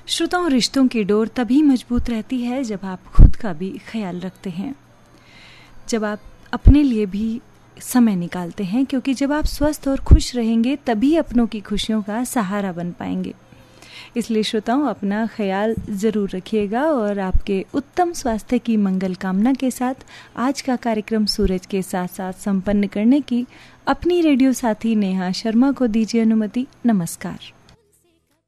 श्रोताओं, रिश्तों की डोर तभी मजबूत रहती है जब आप खुद का भी ख्याल रखते हैं, जब आप अपने लिए भी समय निकालते हैं, क्योंकि जब आप स्वस्थ और खुश रहेंगे तभी अपनों की खुशियों का सहारा बन पाएंगे। इसलिए श्रोताओं, अपना ख्याल ज़रूर रखिएगा और आपके उत्तम स्वास्थ्य की मंगल कामना के साथ आज का कार्यक्रम सूरज के साथ साथ संपन्न करने की अपनी रेडियो साथी नेहा शर्मा को दीजिए अनुमति। नमस्कार।